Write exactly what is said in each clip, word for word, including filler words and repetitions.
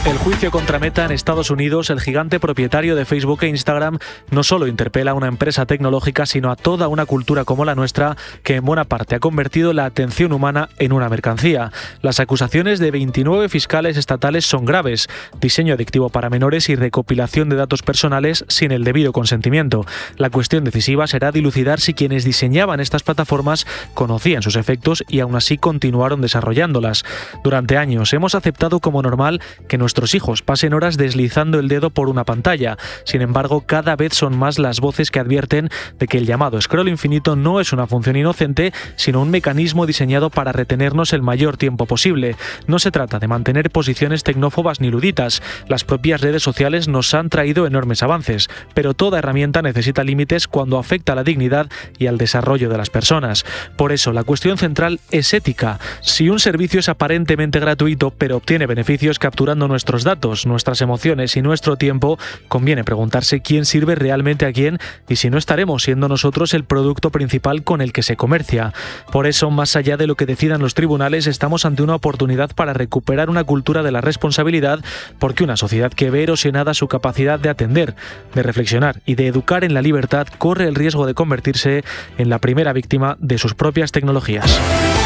El juicio contra Meta en Estados Unidos, el gigante propietario de Facebook e Instagram, no solo interpela a una empresa tecnológica, sino a toda una cultura como la nuestra, que en buena parte ha convertido la atención humana en una mercancía. Las acusaciones de veintinueve fiscales estatales son graves: diseño adictivo para menores y recopilación de datos personales sin el debido consentimiento. La cuestión decisiva será dilucidar si quienes diseñaban estas plataformas conocían sus efectos y aún así continuaron desarrollándolas. Durante años hemos aceptado como normal que nuestros hijos pasen horas deslizando el dedo por una pantalla. Sin embargo, cada vez son más las voces que advierten de que el llamado scroll infinito no es una función inocente, sino un mecanismo diseñado para retenernos el mayor tiempo posible. No se trata de mantener posiciones tecnófobas ni luditas. Las propias redes sociales nos han traído enormes avances, pero toda herramienta necesita límites cuando afecta a la dignidad y al desarrollo de las personas. Por eso, la cuestión central es ética. Si un servicio es aparentemente gratuito, pero obtiene beneficios capturando nuestros datos, nuestras emociones y nuestro tiempo, conviene preguntarse quién sirve realmente a quién y si no estaremos siendo nosotros el producto principal con el que se comercia. Por eso, más allá de lo que decidan los tribunales, estamos ante una oportunidad para recuperar una cultura de la responsabilidad, porque una sociedad que ve erosionada su capacidad de atender, de reflexionar y de educar en la libertad corre el riesgo de convertirse en la primera víctima de sus propias tecnologías.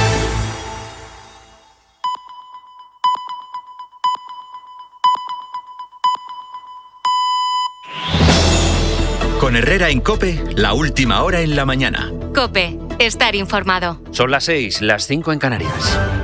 Con Herrera en COPE, la última hora en la mañana. COPE, estar informado. Son las seis, las cinco en Canarias.